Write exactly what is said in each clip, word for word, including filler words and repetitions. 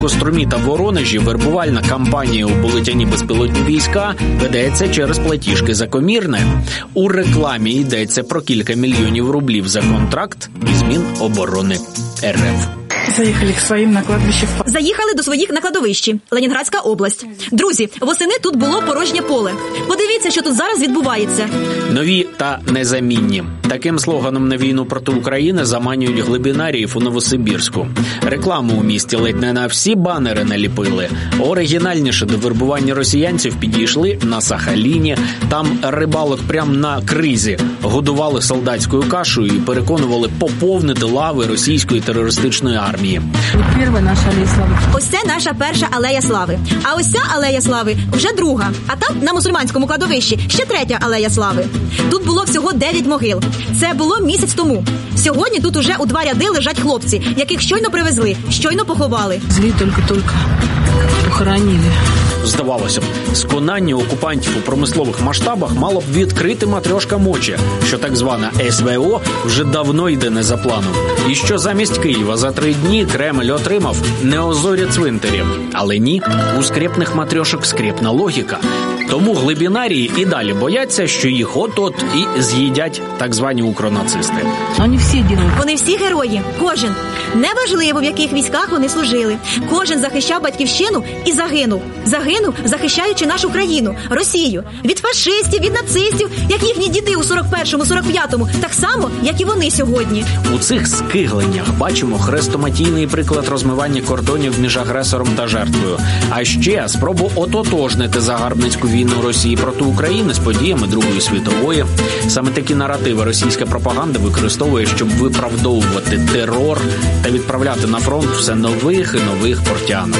Костромі та Воронежі вербувальна кампанія у булетяні «Безпілотні війська» ведеться через платіжки за комірне. У рекламі йдеться про кілька мільйонів рублів за контракт із Міноборони РФ. Заїхали к своїм на кладбище. Заїхали до своїх на кладовищі. Ленінградська область. Друзі, восени тут було порожнє поле. Подивіться, що тут зараз відбувається. Нові та незамінні. Таким слоганом на війну проти України заманюють глибинаріїв у Новосибірську. Рекламу у місті ледь не на всі банери наліпили. Оригінальніше до вербування росіянців підійшли на Сахаліні. Там рибалок прямо на кризі годували солдатською кашею і переконували поповнити лави російської терористичної армії. Перша наша алея слави. Ось це наша перша алея слави. А ось ця алея слави вже друга. А там, на мусульманському кладовищі, ще третя алея слави. Тут було всього дев'ять могил. Це було місяць тому. Сьогодні тут уже у два ряди лежать хлопці, яких щойно привезли, щойно поховали. Злі тільки-тільки похоронили. Здавалося б, сконання окупантів у промислових масштабах мало б відкрити матрьошка Мочі, що так звана ес ве о вже давно йде не за планом. І що замість Києва за три дні Кремль отримав неозорі цвинтарі. Але ні, у скрєпних матрьошок скрєпна логіка. Тому глибінарії і далі бояться, що їх от-от і з'їдять так звані укронацисти. Вони всі герої. Вони всі герої. Кожен. Неважливо, в яких військах вони служили. Кожен захищав батьківщину і загинув. Загинув, захищаючи нашу країну, Росію. Від фашистів, від нацистів, як їхні діди у сорок першому сорок п'ятому. Так само, як і вони сьогодні. У цих скигленнях бачимо хрестоматійний приклад розмивання кордонів між агресором та жертвою. А ще спробу ототожнити загарбницьку війну Росії проти України з подіями Другої світової. Саме такі наративи російська пропаганда використовує, щоб виправдовувати терор та відправляти на фронт все нових і нових портянок.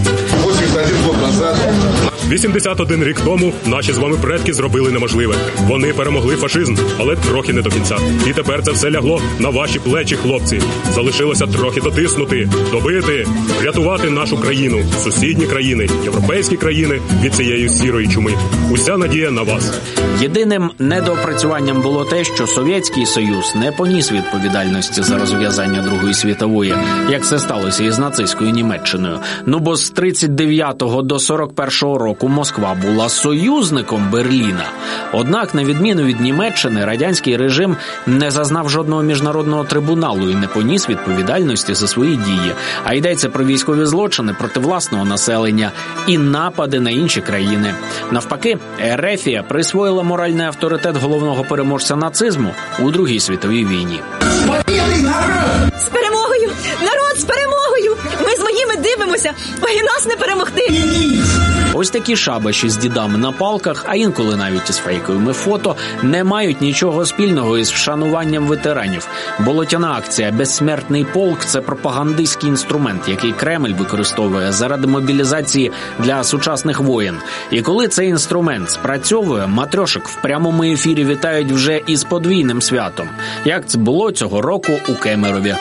вісімдесят один рік тому наші з вами предки зробили неможливе. Вони перемогли фашизм, але трохи не до кінця. І тепер це все лягло на ваші плечі, хлопці. Залишилося трохи дотиснути, добити, врятувати нашу країну, сусідні країни, європейські країни від цієї сірої чуми. Уся надія на вас. Єдиним недоопрацюванням було те, що Совєтський Союз не поніс відповідальності за розв'язання Другої світової, як це сталося із нацистською Німеччиною. Ну бо з тридцять дев'ятого до сорок першого року Москва була союзником Берліна. Однак, на відміну від Німеччини, радянський режим не зазнав жодного міжнародного трибуналу і не поніс відповідальності за свої дії. А йдеться про військові злочини проти власного населення і напади на інші країни. Навпаки, Ерефія присвоїла моральний авторитет головного переможця нацизму у Другій світовій війні. З перемогою! Народ, з перемогою! Ми з моїми дивимося, ой, нас не перемогти! Ось такі шабаші з дідами на палках, а інколи навіть із фейковими фото, не мають нічого спільного із вшануванням ветеранів. Болотяна акція «Безсмертний полк» – це пропагандистський інструмент, який Кремль використовує заради мобілізації для сучасних воєн. І коли цей інструмент спрацьовує, матрьошок в прямому ефірі вітають вже із подвійним святом. Як це було цього року у Кемерові.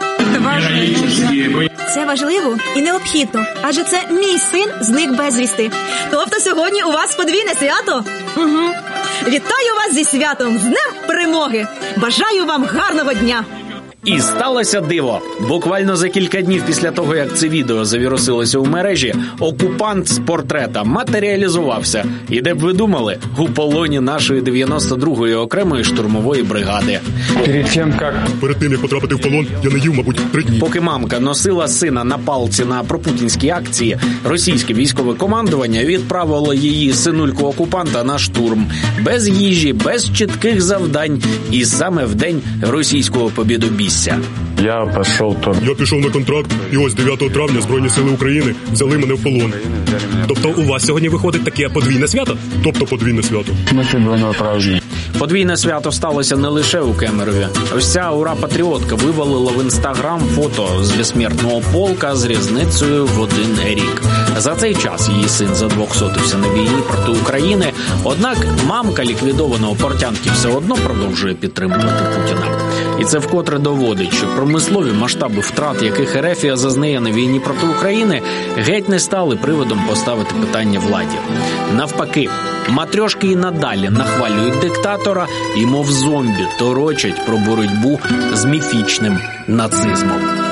Це важливо і необхідно, адже це мій син зник безвісти. Тобто сьогодні у вас подвійне свято? Угу. Вітаю вас зі святом, з Днем Перемоги! Бажаю вам гарного дня! І сталося диво. Буквально за кілька днів після того, як це відео завірусилося у мережі, окупант з портрета матеріалізувався. І де б ви думали, у полоні нашої дев'яносто другої окремої штурмової бригади. Перед тим, як... Перед тим, як потрапити в полон, я не їв, мабуть, три дні. Поки мамка носила сина на палці на пропутінській акції, російське військове командування відправило її синульку-окупанта на штурм. Без їжі, без чітких завдань. І саме в день російського побєдобійства. Я пішов то. Я пішов на контракт, і ось дев'ятого травня Збройні сили України взяли мене в полон. Тобто у вас сьогодні виходить таке подвійне свято? Тобто подвійне свято. Ми двойного праздника. Подвійне свято сталося не лише у Кемерові. Ось ця ура-патріотка вивалила в інстаграм фото з безсмертного полка з різницею в один рік. За цей час її син задвохсотився на війні проти України, однак мамка ліквідованого портянки все одно продовжує підтримувати Путіна. І це вкотре доводить, що промислові масштаби втрат, яких Ерефія зазнає на війні проти України, геть не стали приводом поставити питання владі. Навпаки, матрьошки і надалі нахвалюють диктатора і, мов зомбі, торочать про боротьбу з міфічним нацизмом.